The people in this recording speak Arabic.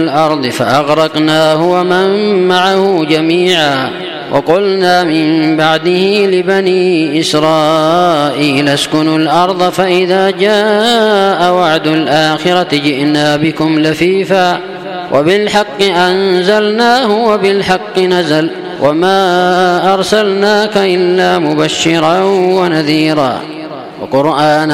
الأرض فأغرقناه ومن معه جميعا. وقلنا من بعده لبني إسرائيل اسكنوا الأرض فإذا جاء وعد الآخرة جئنا بكم لفيفا وبالحق أنزلناه وبالحق نزل وما أرسلناك إلا مبشرا ونذيرا وقرآنا